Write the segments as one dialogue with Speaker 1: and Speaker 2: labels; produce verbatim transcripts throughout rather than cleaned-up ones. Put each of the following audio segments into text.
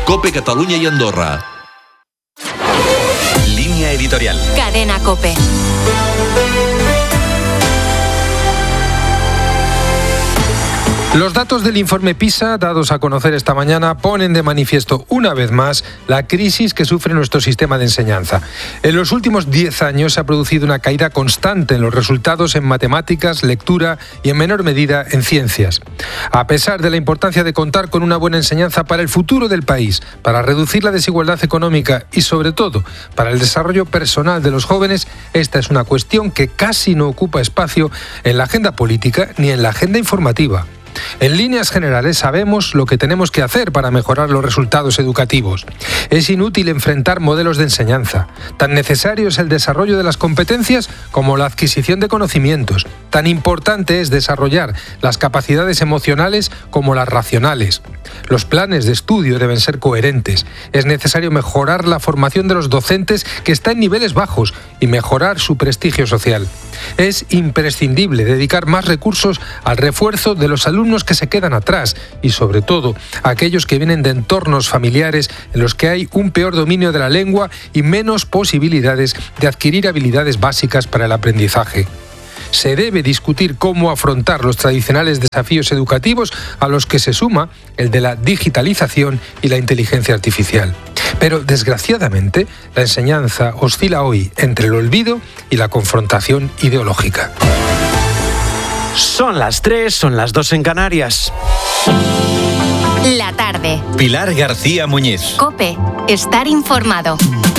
Speaker 1: COPE Catalunya y Andorra.
Speaker 2: Línea editorial.
Speaker 3: Cadena COPE.
Speaker 4: Los datos del informe PISA, dados a conocer esta mañana, ponen de manifiesto una vez más la crisis que sufre nuestro sistema de enseñanza. En los últimos diez años se ha producido una caída constante en los resultados en matemáticas, lectura y en menor medida en ciencias. A pesar de la importancia de contar con una buena enseñanza para el futuro del país, para reducir la desigualdad económica y sobre todo para el desarrollo personal de los jóvenes, esta es una cuestión que casi no ocupa espacio en la agenda política ni en la agenda informativa. En líneas generales sabemos lo que tenemos que hacer para mejorar los resultados educativos. Es inútil enfrentar modelos de enseñanza. Tan necesario es el desarrollo de las competencias como la adquisición de conocimientos. Tan importante es desarrollar las capacidades emocionales como las racionales. Los planes de estudio deben ser coherentes. Es necesario mejorar la formación de los docentes, que está en niveles bajos, y mejorar su prestigio social. Es imprescindible dedicar más recursos al refuerzo de los alumnos que se quedan atrás y, sobre todo, a aquellos que vienen de entornos familiares en los que hay un peor dominio de la lengua y menos posibilidades de adquirir habilidades básicas para el aprendizaje. Se debe discutir cómo afrontar los tradicionales desafíos educativos a los que se suma el de la digitalización y la inteligencia artificial. Pero, desgraciadamente, la enseñanza oscila hoy entre el olvido y la confrontación ideológica.
Speaker 5: Son las tres, son las dos en Canarias.
Speaker 3: La tarde.
Speaker 2: Pilar García Muñiz.
Speaker 3: COPE. Estar informado.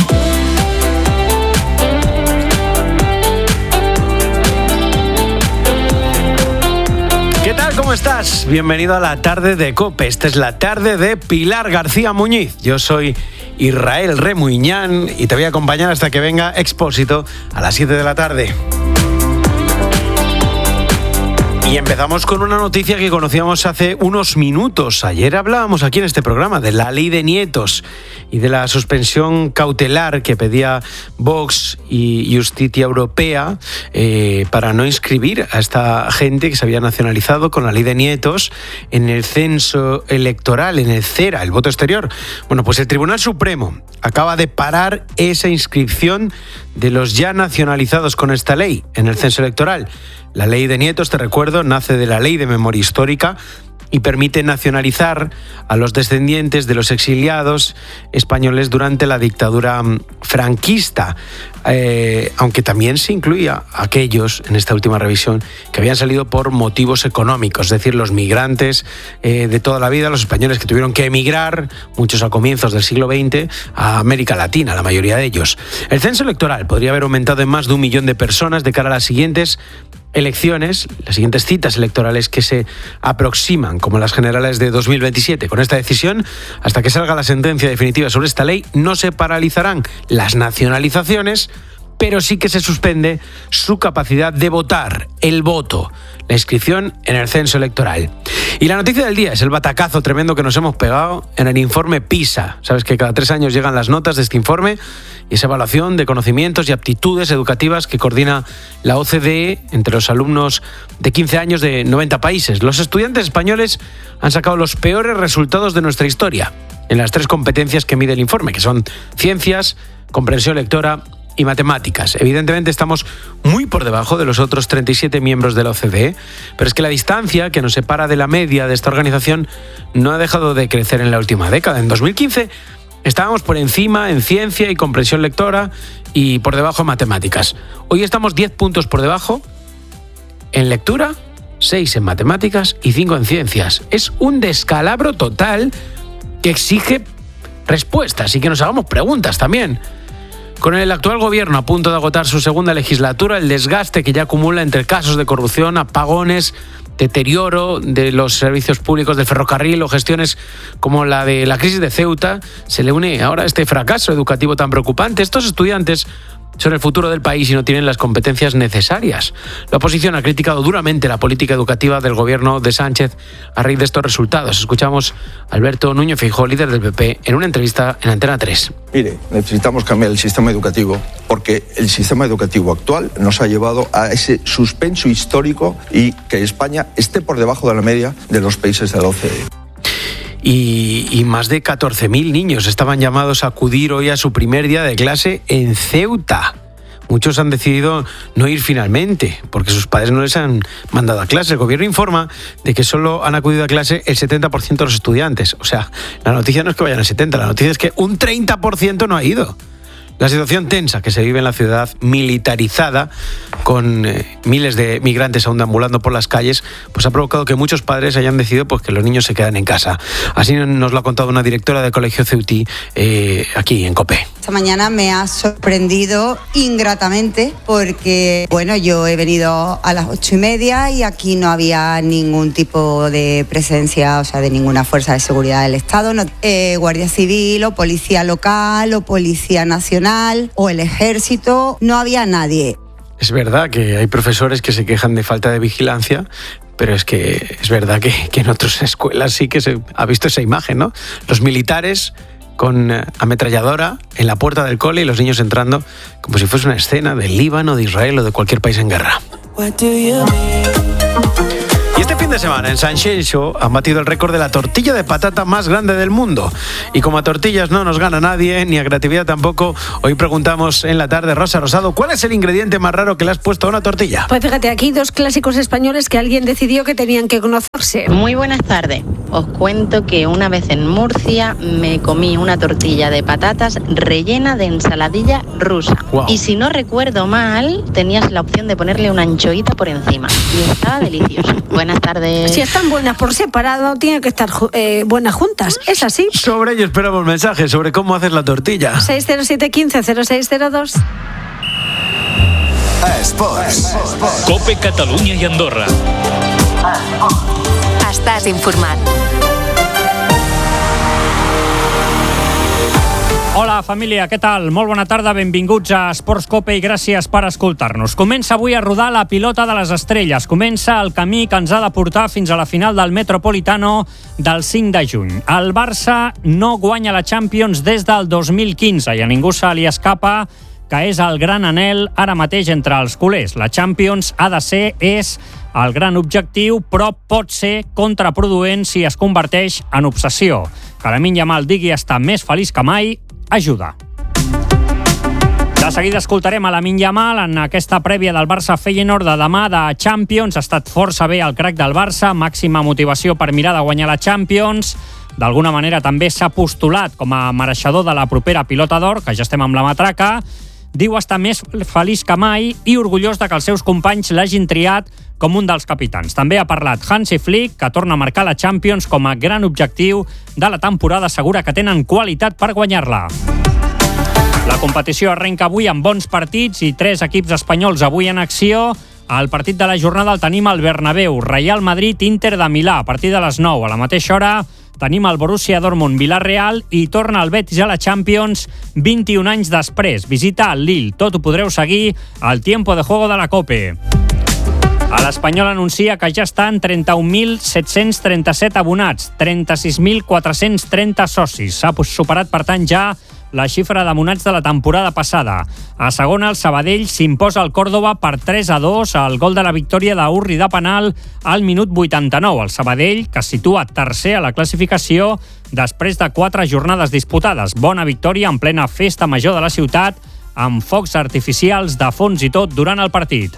Speaker 5: ¿Qué tal? ¿Cómo estás? Bienvenido a la tarde de COPE. Esta es la tarde de Pilar García Muñiz. Yo soy Israel Remuñán y te voy a acompañar hasta que venga Expósito a las siete de la tarde. Y empezamos con una noticia que conocíamos hace unos minutos. Ayer hablábamos aquí en este programa de la ley de nietos y de la suspensión cautelar que pedía Vox y Justicia Europea eh, para no inscribir a esta gente que se había nacionalizado con la ley de nietos en el censo electoral, en el CERA, el voto exterior. Bueno, pues el Tribunal Supremo acaba de parar esa inscripción de los ya nacionalizados con esta ley en el censo electoral. La ley de nietos, te recuerdo, nace de la Ley de Memoria Histórica y permite nacionalizar a los descendientes de los exiliados españoles durante la dictadura franquista, eh, aunque también se incluía a aquellos, en esta última revisión, que habían salido por motivos económicos, es decir, los migrantes eh, de toda la vida, los españoles que tuvieron que emigrar, muchos a comienzos del siglo veinte, a América Latina, la mayoría de ellos. El censo electoral podría haber aumentado en más de un millón de personas de cara a las siguientes elecciones, las siguientes citas electorales que se aproximan, como las generales de dos mil veintisiete. Con esta decisión, hasta que salga la sentencia definitiva sobre esta ley, no se paralizarán las nacionalizaciones, pero sí que se suspende su capacidad de votar, el voto, la inscripción en el censo electoral. Y la noticia del día es el batacazo tremendo que nos hemos pegado en el informe PISA. Sabes que cada tres años llegan las notas de este informe y esa evaluación de conocimientos y aptitudes educativas que coordina la O C D E entre los alumnos de quince años de noventa países. Los estudiantes españoles han sacado los peores resultados de nuestra historia en las tres competencias que mide el informe, que son ciencias, comprensión lectora y matemáticas. Evidentemente estamos muy por debajo de los otros treinta y siete miembros de la O C D E, pero es que la distancia que nos separa de la media de esta organización no ha dejado de crecer en la última década. En dos mil quince estábamos por encima en ciencia y comprensión lectora y por debajo en matemáticas. Hoy estamos diez puntos por debajo en lectura, seis en matemáticas y cinco en ciencias. Es un descalabro total que exige respuestas y que nos hagamos preguntas también. Con el actual gobierno a punto de agotar su segunda legislatura, el desgaste que ya acumula entre casos de corrupción, apagones, deterioro de los servicios públicos del ferrocarril o gestiones como la de la crisis de Ceuta, se le une ahora este fracaso educativo tan preocupante. Estos estudiantes son el futuro del país y no tienen las competencias necesarias. La oposición ha criticado duramente la política educativa del gobierno de Sánchez a raíz de estos resultados. Escuchamos a Alberto Núñez Feijóo, líder del P P, en una entrevista en Antena tres.
Speaker 6: Mire, necesitamos cambiar el sistema educativo porque el sistema educativo actual nos ha llevado a ese suspenso histórico y que España esté por debajo de la media de los países de la O C D E.
Speaker 5: y, y más de catorce mil niños estaban llamados a acudir hoy a su primer día de clase en Ceuta. Muchos han decidido no ir finalmente, porque sus padres no les han mandado a clase. El gobierno informa de que solo han acudido a clase el setenta por ciento de los estudiantes. O sea, la noticia no es que vayan el setenta por ciento, la noticia es que un treinta por ciento no ha ido. La situación tensa que se vive en la ciudad militarizada, con eh, miles de migrantes aún deambulando por las calles, pues ha provocado que muchos padres hayan decidido pues, que los niños se quedan en casa. Así nos lo ha contado una directora del colegio ceutí eh, aquí en COPE.
Speaker 1: Esta mañana me ha sorprendido ingratamente porque, bueno, yo he venido a las ocho y media y aquí no había ningún tipo de presencia, o sea, de ninguna fuerza de seguridad del Estado, no, eh, Guardia Civil o Policía Local o Policía Nacional o el Ejército, no había nadie.
Speaker 5: Es verdad que hay profesores que se quejan de falta de vigilancia, pero es que es verdad que, que en otras escuelas sí que se ha visto esa imagen, ¿no? Los militares con ametralladora en la puerta del cole y los niños entrando como si fuese una escena del Líbano, de Israel o de cualquier país en guerra. Y este fin de semana en Sanxenxo han batido el récord de la tortilla de patata más grande del mundo. Y como a tortillas no nos gana nadie, ni a creatividad tampoco, hoy preguntamos en la tarde, Rosa Rosado, ¿cuál es el ingrediente más raro que le has puesto a una tortilla?
Speaker 7: Pues fíjate, aquí dos clásicos españoles que alguien decidió que tenían que conocerse.
Speaker 8: Muy buenas tardes. Os cuento que una vez en Murcia me comí una tortilla de patatas rellena de ensaladilla rusa. Wow. Y si no recuerdo mal, tenías la opción de ponerle una anchoita por encima. Y estaba delicioso. Buenas tardes.
Speaker 7: Si están buenas por separado, tienen que estar eh, buenas juntas. ¿Es así?
Speaker 5: Sobre ello esperamos mensajes sobre cómo haces la tortilla.
Speaker 7: seis cero siete, uno cinco, cero seis cero dos.
Speaker 9: Esports.
Speaker 10: COPE Catalunya i Andorra.
Speaker 3: Estàs informat.
Speaker 11: Hola, família, què tal? Molt bona tarda, benvinguts a Esports COPE i gràcies per escoltar-nos. Comença avui a rodar la pilota de les estrelles. Comença el camí que ens ha de portar fins a la final del Metropolitano del cinc de juny. El Barça no guanya la Champions des del dos mil quinze i a ningú se li escapa que és el gran anhel ara mateix entre els culers. La Champions ha de ser, és el gran objectiu, però pot ser contraproduent si es converteix en obsessió. Que Lamine Yamal digui estar més feliç que mai ajuda. De seguida escoltarem a Lamine Yamal en aquesta prèvia del Barça-Feyenoord de demà de Champions. Ha estat força bé el crack del Barça, màxima motivació per mirar de guanyar la Champions. D'alguna manera també s'ha postulat com a mereixedor de la propera pilota d'or, que ja estem amb la matraca. Diu estar més feliç que mai i orgullós de que els seus companys l'hagin triat com un dels capitans. També ha parlat Hansi Flick, que torna a marcar la Champions com a gran objectiu de la temporada. Assegura que tenen qualitat per guanyar-la. La competició arrenca avui amb bons partits i tres equips espanyols avui en acció. Al partit de la jornada el tenim al Bernabéu, Real Madrid, Inter de Milà, a partir de les nou. A la mateixa hora tenim el Borussia Dortmund, Villarreal i torna el Betis a la Champions vint-i-un anys després. Visita el Lille. Tot ho podreu seguir al Tiempo de Juego de la COPE. A l'Espanyol anuncia que ja estan trenta-un mil set-cents trenta-set abonats, trenta-sis mil quatre-cents trenta socis. S'ha superat, per tant, ja la xifra d'abonats de la temporada passada. A segona, el Sabadell s'imposa al Córdoba per tres a dos, el gol de la victòria d'Urri de penal al minut vuitanta-nou. El Sabadell, que es situa tercer a la classificació després de quatre jornades disputades. Bona victòria en plena festa major de la ciutat, amb focs artificials de fons i tot durant el partit.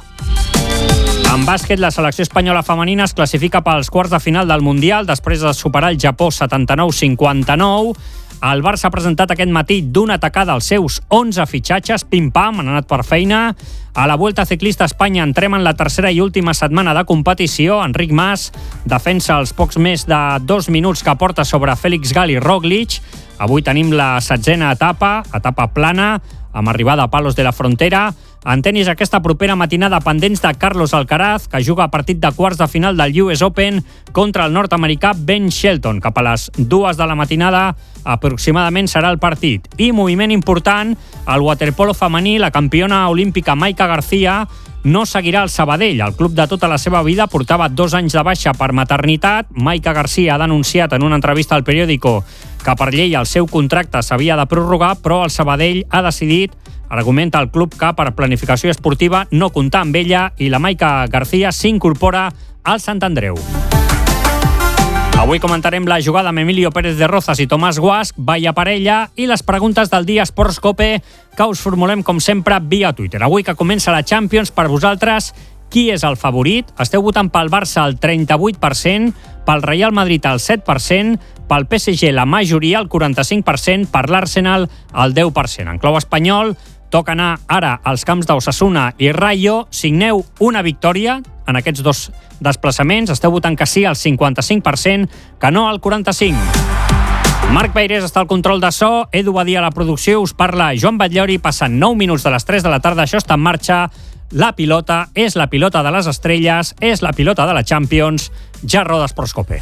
Speaker 11: En bàsquet, la selecció espanyola femenina es classifica pels quarts de final del Mundial després de superar el Japó setanta-nou cinquanta-nou. El Barça ha presentat aquest matí d'una tacada als seus onze fitxatges, pim-pam, han anat per feina. A la Vuelta Ciclista a Espanya entrem en la tercera i última setmana de competició. Enric Mas defensa els pocs més de dos minuts que porta sobre Félix Gal i Roglic. Avui tenim la setzena etapa, etapa plana, amb arribada a Palos de la Frontera. En tenis, aquesta propera matinada pendents de Carlos Alcaraz, que juga a partit de quarts de final del U S Open contra el nord-americà Ben Shelton. Cap a les dues de la matinada aproximadament serà el partit. I moviment important, el waterpolo femení, la campiona olímpica Maica García no seguirà al Sabadell. El club de tota la seva vida portava dos anys de baixa per maternitat. Maica García ha denunciat en una entrevista al periòdico que per llei el seu contracte s'havia de prorrogar, però el Sabadell ha decidit, argumenta el club, que per planificació esportiva no comptar amb ella i la Maica García s'incorpora al Sant Andreu. Avui comentarem la jugada amb Emilio Pérez de Rozas i Tomàs Guasch, vaya parella, i les preguntes del dia Esports Cope que us formulem, com sempre, via Twitter. Avui que comença la Champions, per vosaltres, qui és el favorit? Esteu votant pel Barça el trenta-vuit per cent, pel Real Madrid el set per cent, pel P S G la majoria, el quaranta-cinc per cent, per l'Arsenal el deu per cent. En clau espanyol, toca anar ara als camps d'Osasuna i Rayo. Signeu una victòria en aquests dos desplaçaments. Esteu votant que sí al cinquanta-cinc per cent, que no al quaranta-cinc per cent. Marc Peirés està al control de so, Edu Badia a la producció, us parla Joan Batllori, passen nou minuts de les tres de la tarda, això està en marxa. La pilota és la pilota de les estrelles, és la pilota de la Champions. Ja roda Esports Cope.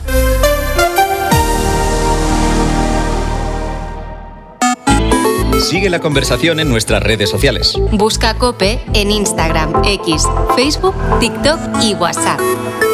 Speaker 2: Sigue la conversación en nuestras redes sociales.
Speaker 3: Busca COPE en Instagram, X, Facebook, TikTok y WhatsApp.